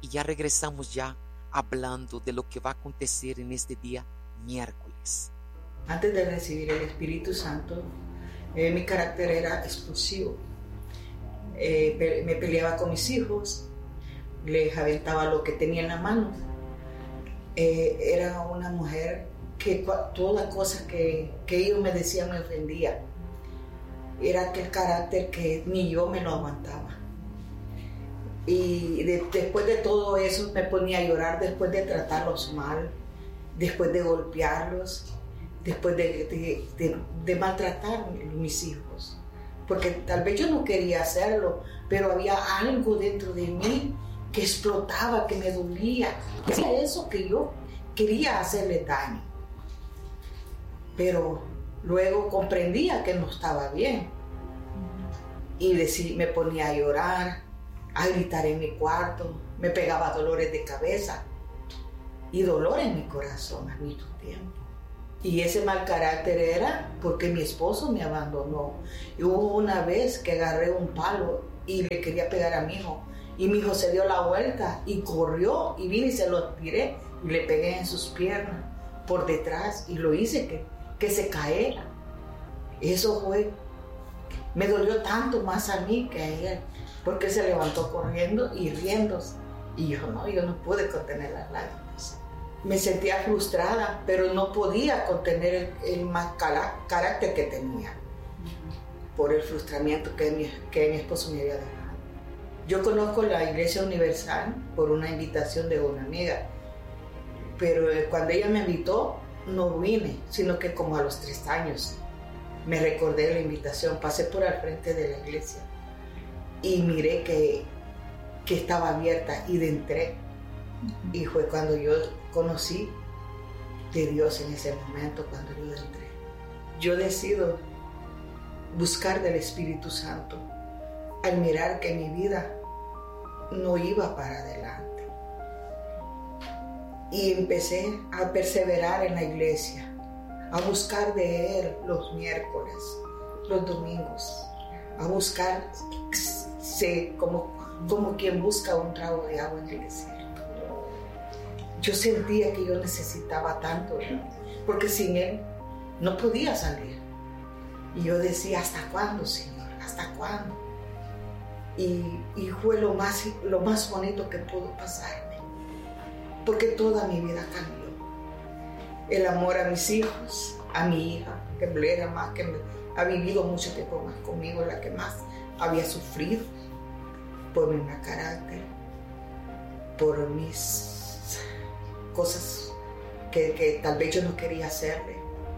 y ya regresamos ya hablando de lo que va a acontecer en este día miércoles. Antes de recibir el Espíritu Santo, mi carácter era explosivo. Me peleaba con mis hijos, les aventaba lo que tenía en la mano. Era una mujer que toda cosa que ellos me decían me ofendía. Era aquel carácter que ni yo me lo aguantaba. Y después de todo eso me ponía a llorar después de tratarlos mal, después de golpearlos, después de maltratar a mis hijos. Porque tal vez yo no quería hacerlo, pero había algo dentro de mí que explotaba, que me dolía. Hacía eso que yo quería hacerle daño. Pero luego comprendía que no estaba bien. Y me ponía a llorar, a gritar en mi cuarto, me pegaba dolores de cabeza y dolor en mi corazón al mismo tiempo. Y ese mal carácter era porque mi esposo me abandonó. Y hubo una vez que agarré un palo y le quería pegar a mi hijo. Y mi hijo se dio la vuelta y corrió y vine y se lo tiré y le pegué en sus piernas por detrás y lo hice que se caera. Eso me dolió tanto más a mí que a él, porque se levantó corriendo y riéndose. Y yo no pude contener las lágrimas. Me sentía frustrada, pero no podía contener el mal carácter que tenía por el frustramiento que mi esposo me había dejado. Yo conozco la Iglesia Universal por una invitación de una amiga, pero cuando ella me invitó no vine, sino que como a los 3 años me recordé la invitación, pasé por al frente de la iglesia y miré que estaba abierta y entré. Y fue cuando yo conocí de Dios en ese momento, cuando yo entré. Yo decido buscar del Espíritu Santo al mirar que mi vida no iba para adelante. Y empecé a perseverar en la iglesia, a buscar de Él los miércoles, los domingos, a buscar como quien busca un trago de agua en el desierto. Yo sentía que yo necesitaba tanto, porque sin Él no podía salir. Y yo decía, ¿hasta cuándo, Señor? ¿Hasta cuándo? Y fue lo más bonito que pudo pasarme, porque toda mi vida cambió. El amor a mis hijos, a mi hija, que era más, que ha vivido mucho tiempo más conmigo, la que más había sufrido por mi mal carácter, por mis cosas que tal vez yo no quería hacerle.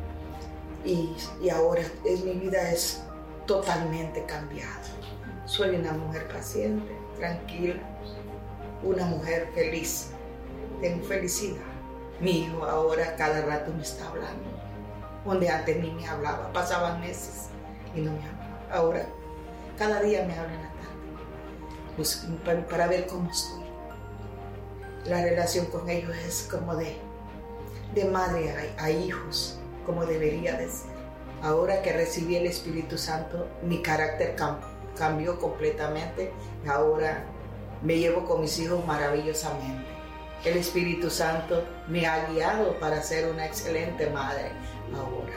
Y ahora mi vida es totalmente cambiada. Soy una mujer paciente, tranquila, una mujer feliz, tengo felicidad. Mi hijo ahora cada rato me está hablando, donde antes ni me hablaba, pasaban meses y no me hablaba. Ahora cada día me habla en la tarde, para ver cómo estoy. La relación con ellos es como de madre a hijos, como debería de ser. Ahora que recibí el Espíritu Santo, mi carácter cambió completamente. Ahora me llevo con mis hijos maravillosamente. El Espíritu Santo me ha guiado para ser una excelente madre ahora.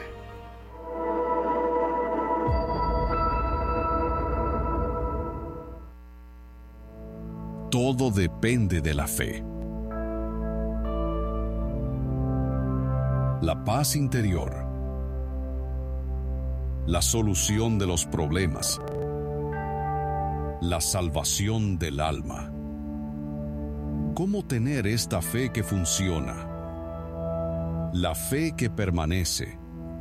Todo depende de la fe. La paz interior. La solución de los problemas. La salvación del alma. ¿Cómo tener esta fe que funciona? La fe que permanece.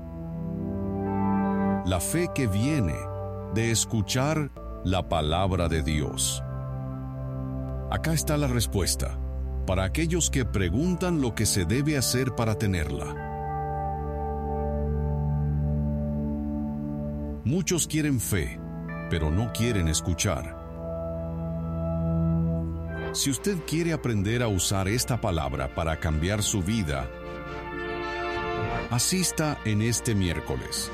La fe que viene de escuchar la palabra de Dios. Acá está la respuesta para aquellos que preguntan lo que se debe hacer para tenerla. Muchos quieren fe, pero no quieren escuchar. Si usted quiere aprender a usar esta palabra para cambiar su vida, asista en este miércoles.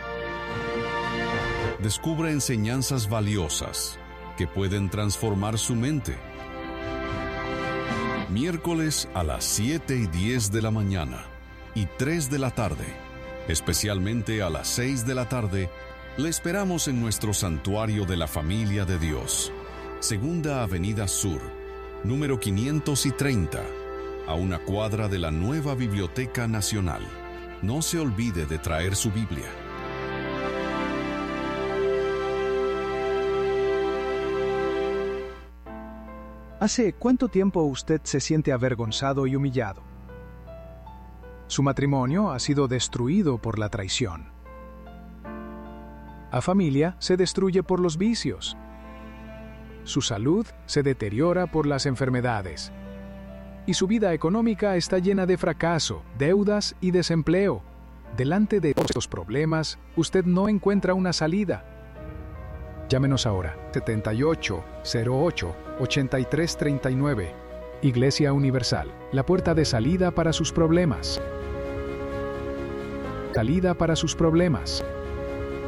Descubra enseñanzas valiosas que pueden transformar su mente. Miércoles a las 7:10 de la mañana y 3 de la tarde, especialmente a las 6 de la tarde, le esperamos en nuestro Santuario de la Familia de Dios, Segunda Avenida Sur, número 530, a una cuadra de la nueva Biblioteca Nacional. No se olvide de traer su Biblia. ¿Hace cuánto tiempo usted se siente avergonzado y humillado? Su matrimonio ha sido destruido por la traición. La familia se destruye por los vicios. Su salud se deteriora por las enfermedades. Y su vida económica está llena de fracaso, deudas y desempleo. Delante de todos estos problemas, usted no encuentra una salida. Llámenos ahora, 7808-8339. Iglesia Universal, la puerta de salida para sus problemas. Salida para sus problemas.